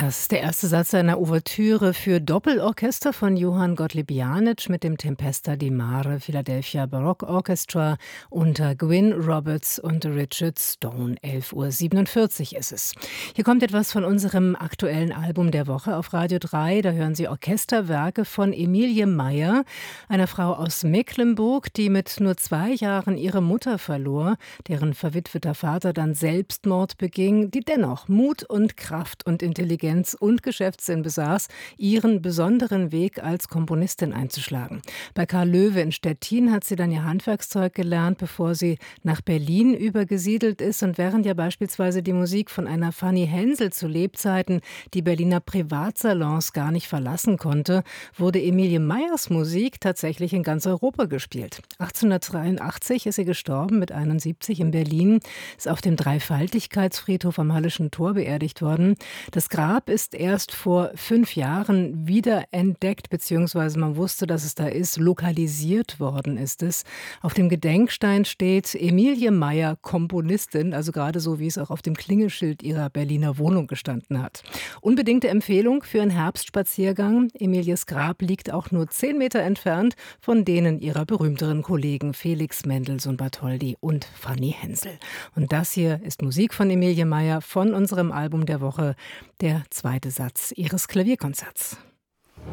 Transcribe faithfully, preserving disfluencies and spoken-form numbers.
Das ist der erste Satz einer Ouvertüre für Doppelorchester von Johann Gottlieb Janitsch mit dem Tempesta di Mare Philadelphia Baroque Orchestra unter Gwyn Roberts und Richard Stone. elf Uhr siebenundvierzig ist es. Hier kommt etwas von unserem aktuellen Album der Woche auf Radio drei. Da hören Sie Orchesterwerke von Emilie Meyer, einer Frau aus Mecklenburg, die mit nur zwei Jahren ihre Mutter verlor, deren verwitweter Vater dann Selbstmord beging, die dennoch Mut und Kraft und Intelligenz und Geschäftssinn besaß, ihren besonderen Weg als Komponistin einzuschlagen. Bei Karl Löwe in Stettin hat sie dann ihr Handwerkszeug gelernt, bevor sie nach Berlin übergesiedelt ist. Und während ja beispielsweise die Musik von einer Fanny Hensel zu Lebzeiten die Berliner Privatsalons gar nicht verlassen konnte, wurde Emilie Meyers Musik tatsächlich in ganz Europa gespielt. achtzehnhundertdreiundachtzig ist sie gestorben, mit einundsiebzig in Berlin, ist auf dem Dreifaltigkeitsfriedhof am Hallischen Tor beerdigt worden. Das Grab ist erst vor fünf Jahren wiederentdeckt, beziehungsweise man wusste, dass es da ist, lokalisiert worden ist es. Auf dem Gedenkstein steht Emilie Meyer, Komponistin, also gerade so, wie es auch auf dem Klingelschild ihrer Berliner Wohnung gestanden hat. Unbedingte Empfehlung für einen Herbstspaziergang. Emilies Grab liegt auch nur zehn Meter entfernt von denen ihrer berühmteren Kollegen Felix Mendelssohn Bartholdy und Fanny Hensel. Und das hier ist Musik von Emilie Meyer von unserem Album der Woche, der zweite Satz ihres Klavierkonzerts.